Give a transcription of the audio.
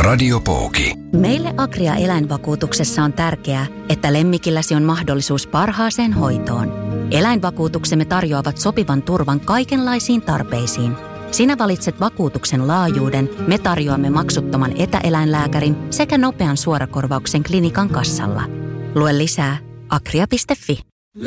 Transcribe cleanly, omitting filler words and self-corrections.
Radiopooki. Meille Agria eläinvakuutuksessa on tärkeää, että lemmikilläsi on mahdollisuus parhaaseen hoitoon. Eläinvakuutuksemme tarjoavat sopivan turvan kaikenlaisiin tarpeisiin. Sinä valitset vakuutuksen laajuuden, me tarjoamme maksuttoman etäeläinlääkärin sekä nopean suorakorvauksen klinikan kassalla. Lue lisää agria.fi.